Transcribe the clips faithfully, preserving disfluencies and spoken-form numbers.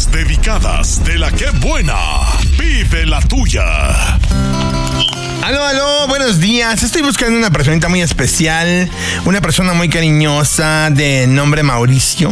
Las dedicadas de la que buena. Vive la tuya. Aló, aló, buenos días. Estoy buscando una personita muy especial, una persona muy cariñosa de nombre Mauricio.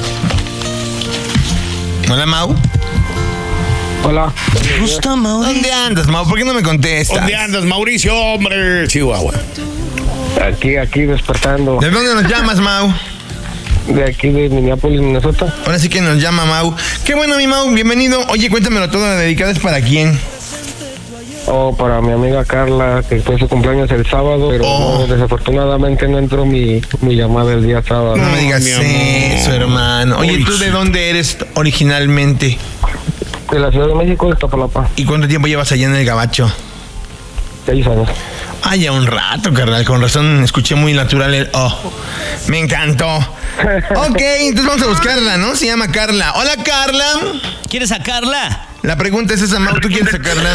Hola, Mau. Hola. ¿Te gusta, Mau? ¿Dónde andas, Mau? ¿Por qué no me contestas? ¿Dónde andas, Mauricio, hombre? Chihuahua. Aquí, aquí despertando. ¿De dónde nos llamas, Mau? De aquí de Minneapolis, Minnesota. Ahora sí que nos llama Mau. Qué bueno, mi Mau, bienvenido. Oye, cuéntamelo todo, ¿la dedicada es para quién? Oh, para mi amiga Carla, que fue su cumpleaños el sábado, pero Oh. no, desafortunadamente no entró mi, mi llamada el día sábado. No me digas mi amor. eso, hermano. Oye, Uy. ¿tú de dónde eres originalmente? De la Ciudad de México, de Iztapalapa. ¿Y cuánto tiempo llevas allá en el Gabacho? Seis años. Ah, ya un rato, carnal. Con razón escuché muy natural el oh. Me encantó. Ok, entonces vamos a buscarla, ¿no? Se llama Carla. Hola, Carla. ¿Quieres sacarla? La pregunta es esa, Mau, ¿tú quieres sacarla?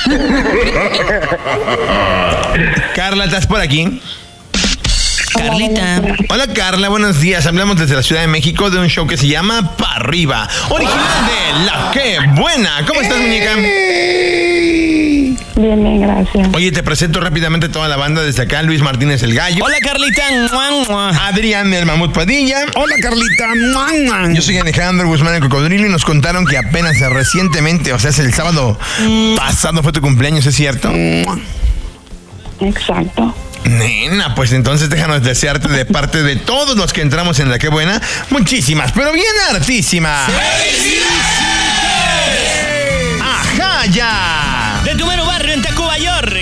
Carla, ¿estás por aquí? Carlita. Hola, Carla, buenos días. Hablamos desde la Ciudad de México de un show que se llama Pa' Arriba, original de La Que Buena. ¿Cómo estás, muñeca? Bien, bien, gracias. Oye, te presento rápidamente toda la banda desde acá. Luis Martínez el Gallo. Hola, Carlita. Mua, mua. Adrián el Mamut Padilla. Hola, Carlita. Mua, mua. Yo soy Alejandro Guzmán el Cocodrilo y nos contaron que apenas recientemente, o sea, es el sábado pasado fue tu cumpleaños, ¿es cierto? Exacto. Nena, pues entonces déjanos desearte de parte de todos los que entramos en La Que Buena, muchísimas, pero bien hartísimas. ¡Ajá, ya! De tu mero barrio en Tacuba, York.